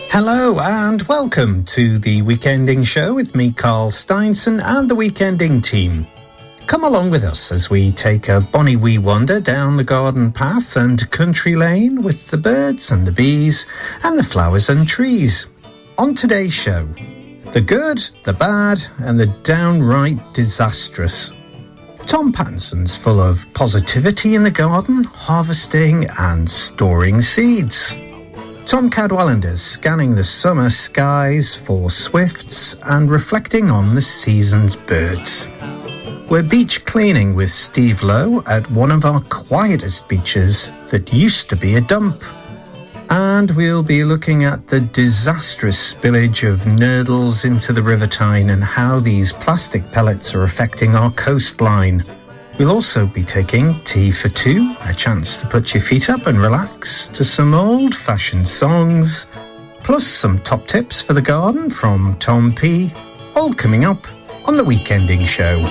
Hello and welcome to the Weekending Show with me, Carl Steinson, and the Weekending team. Come along with us as we take a bonny wee wander down the garden path and country lane with the birds and the bees and the flowers and trees. On today's show, the good, the bad and the downright disastrous. Tom Pattinson's full of positivity in the garden, harvesting and storing seeds. Tom Cadwallader's scanning the summer skies for swifts and reflecting on the season's birds. We're beach cleaning with Steve Lowe at one of our quietest beaches that used to be a dump. And we'll be looking at the disastrous spillage of nurdles into the River Tyne and how these plastic pellets are affecting our coastline. We'll also be taking Tea for Two, a chance to put your feet up and relax to some old-fashioned songs, plus some top tips for the garden from Tom P, all coming up on the Weekending Show.